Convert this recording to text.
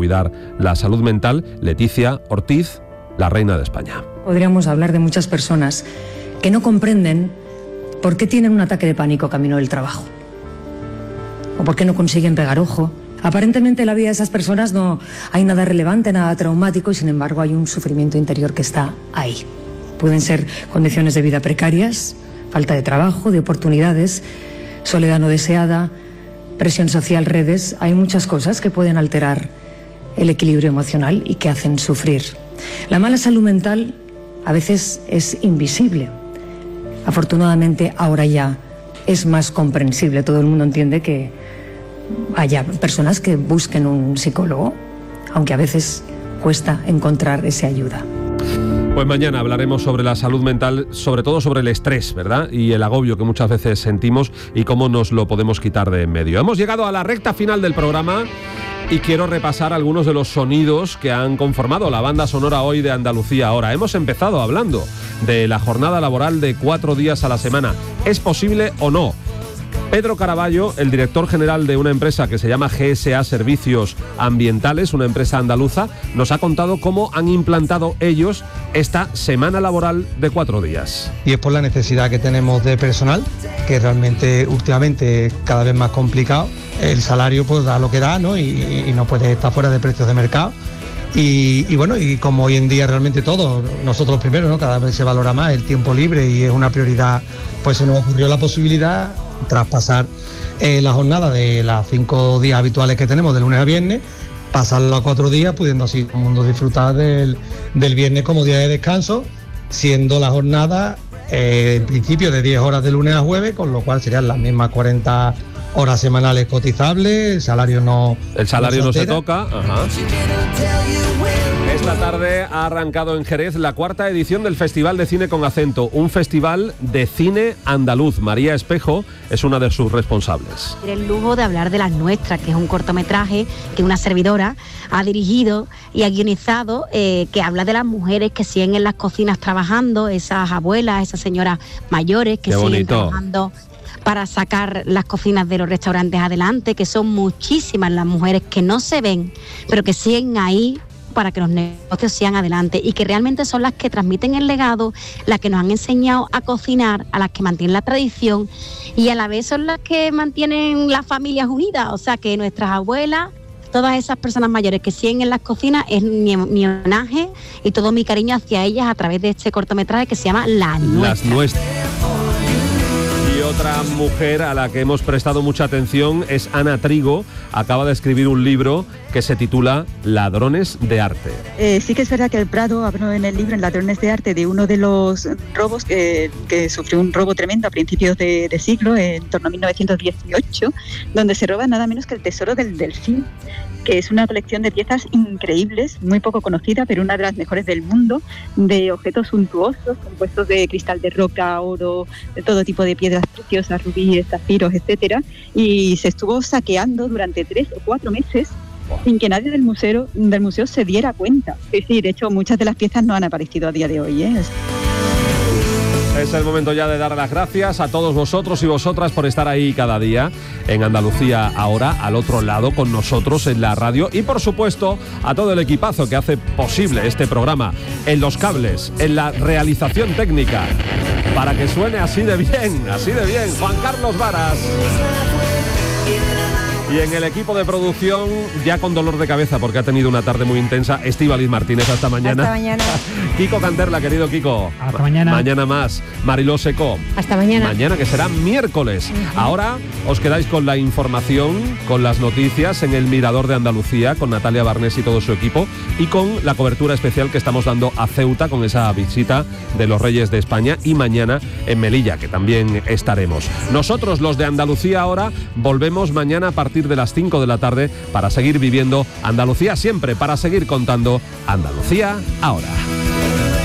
cuidar la salud mental, Leticia Ortiz, la reina de España. Podríamos hablar de muchas personas que no comprenden por qué tienen un ataque de pánico camino del trabajo o por qué no consiguen pegar ojo. Aparentemente en la vida de esas personas no hay nada relevante, nada traumático, y sin embargo hay un sufrimiento interior que está ahí. Pueden ser condiciones de vida precarias, falta de trabajo, de oportunidades, soledad no deseada, presión social, redes. Hay muchas cosas que pueden alterar el equilibrio emocional y que hacen sufrir. La mala salud mental a veces es invisible. Afortunadamente ahora ya es más comprensible. Todo el mundo entiende que haya personas que busquen un psicólogo, aunque a veces cuesta encontrar esa ayuda. Pues mañana hablaremos sobre la salud mental, sobre todo sobre el estrés, ¿verdad? Y el agobio que muchas veces sentimos y cómo nos lo podemos quitar de en medio. Hemos llegado a la recta final del programa y quiero repasar algunos de los sonidos que han conformado la banda sonora hoy de Andalucía Ahora. Hemos empezado hablando de la jornada laboral de 4 días a la semana. ¿Es posible o no? Pedro Caraballo, el director general de una empresa que se llama GSA Servicios Ambientales, una empresa andaluza, nos ha contado cómo han implantado ellos esta semana laboral de 4 días. Y es por la necesidad que tenemos de personal, que realmente últimamente es cada vez más complicado. El salario pues da lo que da, ¿no? Y no puede estar fuera de precios de mercado. Y bueno, y como hoy en día realmente todo, nosotros primero, ¿no? Cada vez se valora más el tiempo libre y es una prioridad, pues se nos ocurrió la posibilidad, tras pasar la jornada de las 5 días habituales que tenemos de lunes a viernes, pasarlo a 4 días, pudiendo así todo el mundo disfrutar del viernes como día de descanso, siendo la jornada en principio de 10 horas de lunes a jueves, con lo cual serían las mismas 40 horas semanales cotizables, el salario no se toca. Ajá. Esta tarde ha arrancado en Jerez la 4ª edición del Festival de Cine con Acento, un festival de cine andaluz. María Espejo es una de sus responsables. El lujo de hablar de Las Nuestras, que es un cortometraje que una servidora ha dirigido y ha guionizado, que habla de las mujeres que siguen en las cocinas trabajando, esas abuelas, esas señoras mayores que siguen trabajando para sacar las cocinas de los restaurantes adelante, que son muchísimas las mujeres que no se ven, pero que siguen ahí para que los negocios sigan adelante y que realmente son las que transmiten el legado, las que nos han enseñado a cocinar, a las que mantienen la tradición y a la vez son las que mantienen las familias unidas. O sea que nuestras abuelas, todas esas personas mayores que siguen en las cocinas, es mi homenaje y todo mi cariño hacia ellas a través de este cortometraje que se llama Las Nuestras. Otra mujer a la que hemos prestado mucha atención es Ana Trigo. Acaba de escribir un libro que se titula Ladrones de Arte. Sí que es verdad que el Prado habló en el libro, en Ladrones de Arte, de uno de los robos que sufrió un robo tremendo a principios de siglo, en torno a 1918, donde se roba nada menos que el tesoro del delfín, que es una colección de piezas increíbles, muy poco conocida, pero una de las mejores del mundo, de objetos suntuosos, compuestos de cristal de roca, oro, de todo tipo de piedras preciosas, rubíes, zafiros, etcétera, y se estuvo saqueando durante 3 o 4 meses sin que nadie del museo se diera cuenta. Sí, de hecho muchas de las piezas no han aparecido a día de hoy, ¿eh? Es el momento ya de dar las gracias a todos vosotros y vosotras por estar ahí cada día en Andalucía Ahora, al otro lado con nosotros en la radio, y por supuesto a todo el equipazo que hace posible este programa, en los cables, en la realización técnica, para que suene así de bien, Juan Carlos Varas. Y en el equipo de producción, ya con dolor de cabeza porque ha tenido una tarde muy intensa, Estíbaliz Martínez. Hasta mañana. Hasta mañana. Kiko Canterla, querido Kiko. Hasta mañana. Mañana más. Mariló Secó. Hasta mañana. Mañana, que será miércoles. Ahora os quedáis con la información, con las noticias en el Mirador de Andalucía, con Natalia Barnés y todo su equipo, y con la cobertura especial que estamos dando a Ceuta con esa visita de los Reyes de España, y mañana en Melilla, que también estaremos. Nosotros, los de Andalucía Ahora, volvemos mañana a partir de las 5 de la tarde para seguir viviendo Andalucía siempre, para seguir contando Andalucía Ahora.